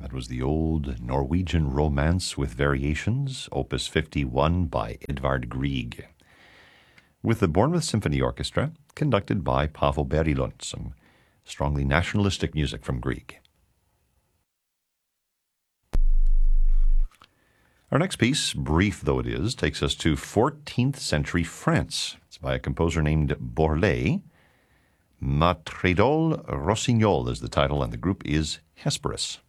That was the old Norwegian Romance with Variations, Opus 51 by Edvard Grieg, with the Bournemouth Symphony Orchestra, conducted by Paavo Berilund, some strongly nationalistic music from Grieg. Our next piece, brief though it is, takes us to 14th century France. It's by a composer named Borlée. Matredol Rossignol is the title, and the group is Hesperus.